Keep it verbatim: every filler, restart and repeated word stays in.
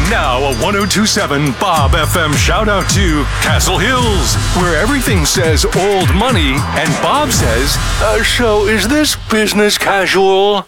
Now a one oh two point seven Bob F M shout out to Castle Hills, where everything says old money and Bob says, uh, so is this business casual?